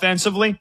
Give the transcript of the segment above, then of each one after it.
offensively.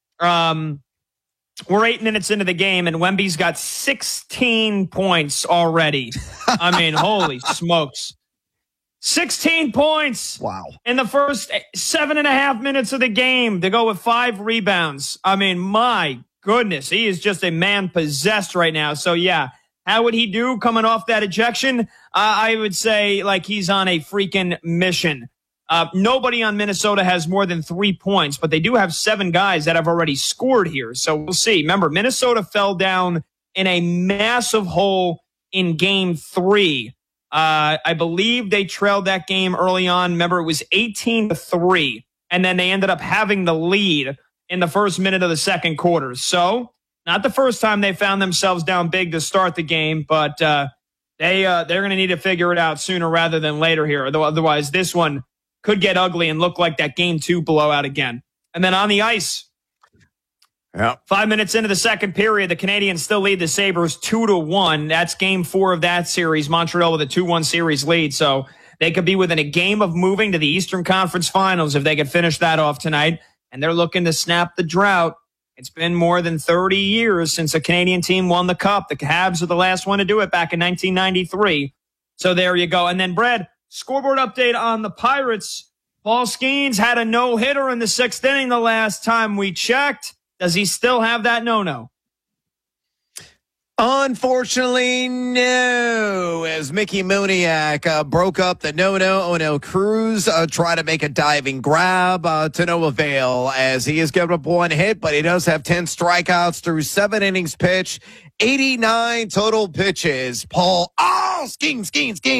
We're 8 minutes into the game, and Wemby's got 16 points already. I mean, holy smokes. 16 points. Wow. In the first 7.5 minutes of the game to go with 5 rebounds. I mean, my goodness, he is just a man possessed right now. So, yeah, how would he do coming off that ejection? I would say like he's on a freaking mission. Nobody on Minnesota has more than 3 points, but they do have 7 guys that have already scored here. So we'll see. Remember, Minnesota fell down in a massive hole in game 3. I believe they trailed that game early on. Remember, it was 18-3, and then they ended up having the lead in the first minute of the second quarter. So not the first time they found themselves down big to start the game, but they're going to need to figure it out sooner rather than later here. Otherwise, this one could get ugly and look like that game 2 blowout again. And then on the ice, 5 minutes into the second period, the Canadiens still lead the Sabres 2-1. That's game 4 of that series. Montreal with a 2-1 series lead. So they could be within a game of moving to the Eastern Conference Finals if they could finish that off tonight. And they're looking to snap the drought. It's been more than 30 years since a Canadian team won the Cup. The Habs were the last one to do it back in 1993. So there you go. And then, Brad, scoreboard update on the Pirates. Paul Skeens had a no-hitter in the 6th inning the last time we checked. Does he still have that no-no? Unfortunately, no. As Mickey Moniak broke up the no-no, O'Neill Cruz tried to make a diving grab to no avail as he has given up 1 hit, but he does have 10 strikeouts through 7 innings pitched, 89 total pitches. Paul, Skeens.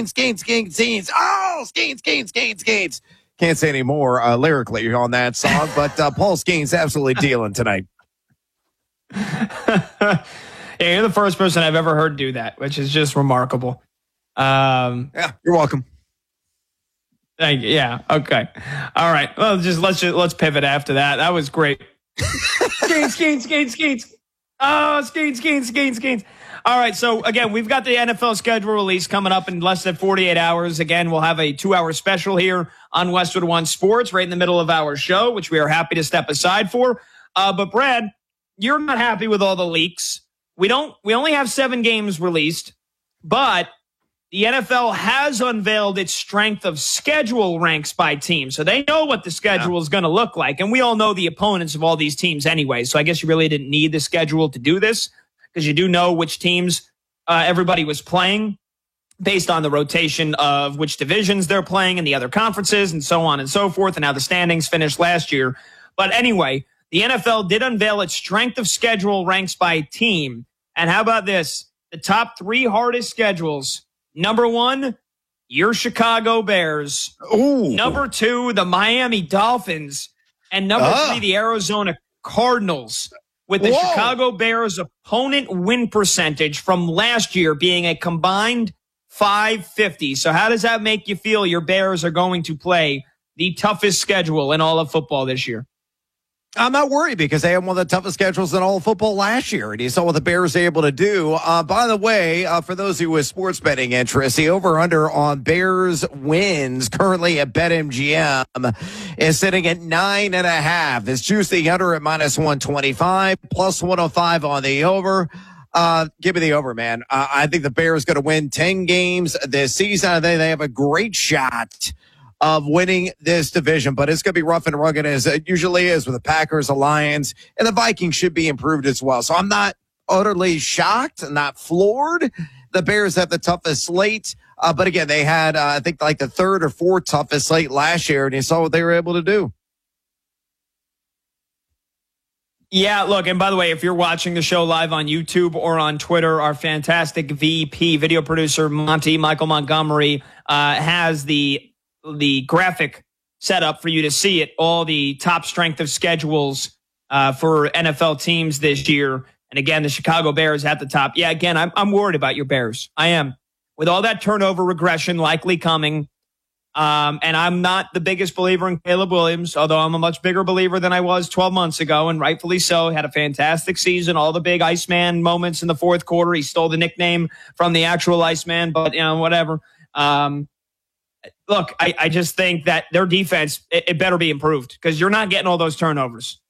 Can't say any more lyrically on that song, but Paul Skeens absolutely dealing tonight. Yeah, you're the first person I've ever heard do that, which is just remarkable. Yeah, you're welcome. Thank you. Yeah. Okay. All right. Well, let's pivot after that. That was great. Skeens. Oh, Skeens. All right. So again, we've got the NFL schedule release coming up in less than 48 hours. Again, we'll have a 2-hour special here on Westwood One Sports right in the middle of our show, which we are happy to step aside for. But Brad, you're not happy with all the leaks. We only have 7 games released, but the NFL has unveiled its strength of schedule ranks by team. So they know what the schedule is going to look like. And we all know the opponents of all these teams anyway. So I guess you really didn't need the schedule to do this because you do know which teams everybody was playing based on the rotation of which divisions they're playing in the other conferences and so on and so forth and how the standings finished last year. But anyway, the NFL did unveil its strength of schedule ranks by team. And how about this? The top 3 hardest schedules. Number 1, your Chicago Bears. Ooh. Number 2, the Miami Dolphins. And number 3, the Arizona Cardinals. With the Chicago Bears opponent win percentage from last year being a combined .550. So how does that make you feel your Bears are going to play the toughest schedule in all of football this year? I'm not worried because they had one of the toughest schedules in all of football last year, and you saw what the Bears are able to do. By the way, for those who have sports betting interest, the over-under on Bears wins currently at BetMGM is sitting at 9.5. It's juiced the under at -125, plus 105 on the over. Give me the over, man. I think the Bears going to win 10 games this season. I think they have a great shot of winning this division, but it's going to be rough and rugged as it usually is with the Packers, the Lions, and the Vikings should be improved as well. So I'm not utterly shocked, not floored. The Bears have the toughest slate, but again, they had, I think, like the 3rd or 4th toughest slate last year, and you saw what they were able to do. Yeah, look, and by the way, if you're watching the show live on YouTube or on Twitter, our fantastic VP, video producer, Michael Montgomery, has the graphic set up for you to see it, all the top strength of schedules for NFL teams this year. And again, the Chicago Bears at the top. Yeah, again, I'm worried about your Bears. I am. With all that turnover regression likely coming, and I'm not the biggest believer in Caleb Williams, although I'm a much bigger believer than I was 12 months ago, and rightfully so. Had a fantastic season, all the big Iceman moments in the 4th quarter. He stole the nickname from the actual Iceman, but, whatever. Look, I just think that their defense, it better be improved because you're not getting all those turnovers.